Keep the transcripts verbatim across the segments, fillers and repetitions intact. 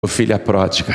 Filha pródiga,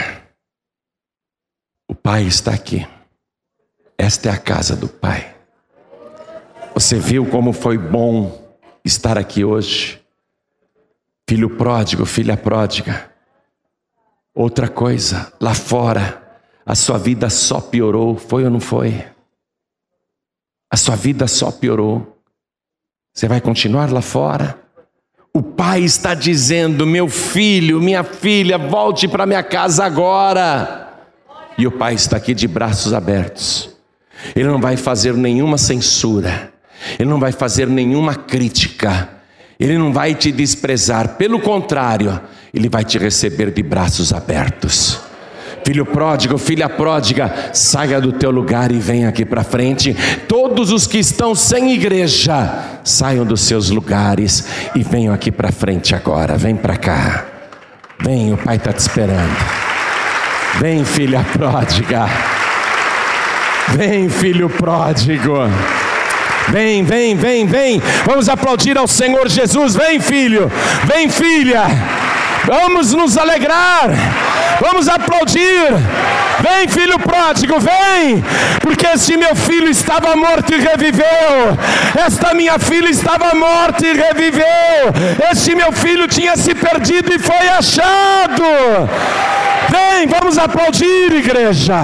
o Pai está aqui. Esta é a casa do Pai. Você viu como foi bom estar aqui hoje? Filho pródigo, filha pródiga. Outra coisa, lá fora, a sua vida só piorou, foi ou não foi? A sua vida só piorou. Você vai continuar lá fora? O Pai está dizendo: meu filho, minha filha, volte para minha casa agora. E o Pai está aqui de braços abertos. Ele não vai fazer nenhuma censura. Ele não vai fazer nenhuma crítica. Ele não vai te desprezar. Pelo contrário, Ele vai te receber de braços abertos. Filho pródigo, filha pródiga, saia do teu lugar e venha aqui para frente. Todos os que estão sem igreja, saiam dos seus lugares e venham aqui para frente agora. Vem para cá. Vem, o Pai está te esperando. Vem, filha pródiga. Vem, filho pródigo. Vem, vem, vem, vem. Vamos aplaudir ao Senhor Jesus. Vem, filho. Vem, filha. Vamos nos alegrar. Vamos aplaudir. Vem, filho pródigo, vem. Porque este meu filho estava morto e reviveu. Esta minha filha estava morta e reviveu. Este meu filho tinha se perdido e foi achado. Vem, vamos aplaudir, igreja.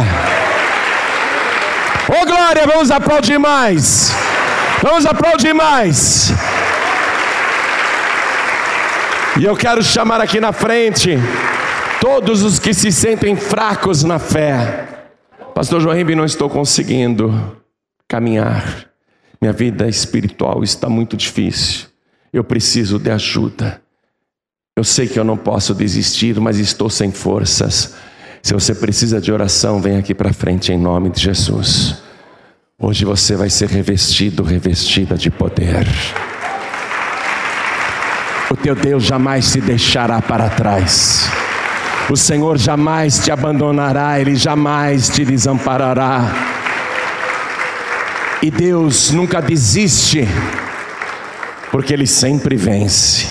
Ô glória, vamos aplaudir mais. Vamos aplaudir mais. E eu quero chamar aqui na frente todos os que se sentem fracos na fé. Pastor Joaim, não estou conseguindo caminhar. Minha vida espiritual está muito difícil. Eu preciso de ajuda. Eu sei que eu não posso desistir, mas estou sem forças. Se você precisa de oração, vem aqui para frente em nome de Jesus. Hoje você vai ser revestido, revestida de poder. O teu Deus jamais te deixará para trás. O Senhor jamais te abandonará, Ele jamais te desamparará. E Deus nunca desiste, porque Ele sempre vence.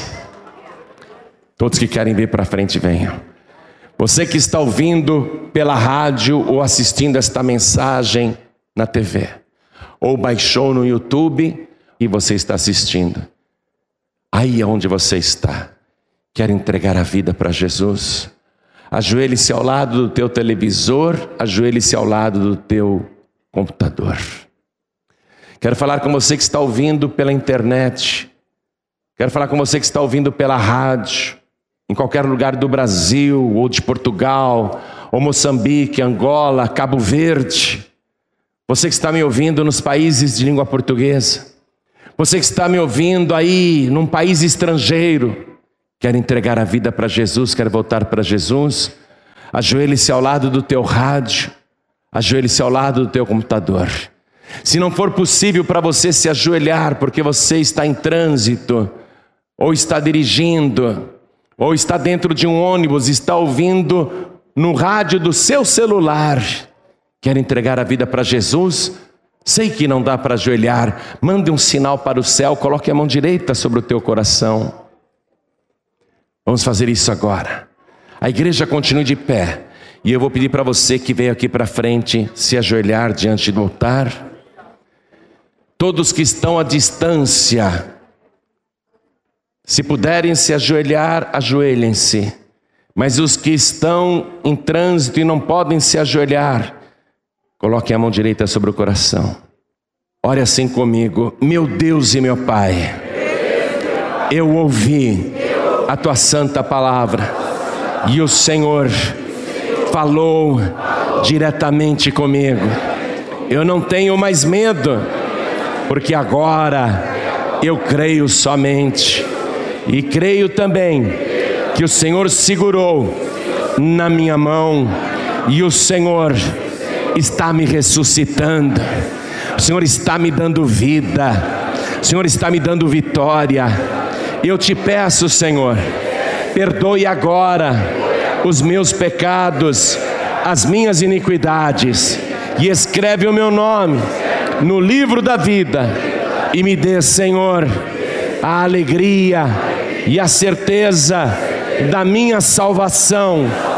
Todos que querem vir para frente, venham. Você que está ouvindo pela rádio ou assistindo esta mensagem na T V, ou baixou no YouTube e você está assistindo, aí onde você está, quer entregar a vida para Jesus? Ajoelhe-se ao lado do teu televisor, ajoelhe-se ao lado do teu computador. Quero falar com você que está ouvindo pela internet. Quero falar com você que está ouvindo pela rádio, em qualquer lugar do Brasil, ou de Portugal, ou Moçambique, Angola, Cabo Verde. Você que está me ouvindo nos países de língua portuguesa. Você que está me ouvindo aí num país estrangeiro. Quer entregar a vida para Jesus, quer voltar para Jesus? Ajoelhe-se ao lado do teu rádio, ajoelhe-se ao lado do teu computador. Se não for possível para você se ajoelhar, porque você está em trânsito, ou está dirigindo, ou está dentro de um ônibus, está ouvindo no rádio do seu celular, quer entregar a vida para Jesus? Sei que não dá para ajoelhar, mande um sinal para o céu, coloque a mão direita sobre o teu coração. Vamos fazer isso agora. A igreja continue de pé. E eu vou pedir para você que veio aqui para frente se ajoelhar diante do altar. Todos que estão à distância, se puderem se ajoelhar, ajoelhem-se. Mas os que estão em trânsito e não podem se ajoelhar, coloquem a mão direita sobre o coração. Ore assim comigo. Meu Deus e meu Pai, eu ouvi a tua santa palavra, e o Senhor falou diretamente comigo. Eu não tenho mais medo, porque agora eu creio somente, e creio também que o Senhor segurou na minha mão, e o Senhor está me ressuscitando, o Senhor está me dando vida, o Senhor está me dando vitória. Eu te peço, Senhor, perdoe agora os meus pecados, as minhas iniquidades, e escreve o meu nome no livro da vida, e me dê, Senhor, a alegria e a certeza da minha salvação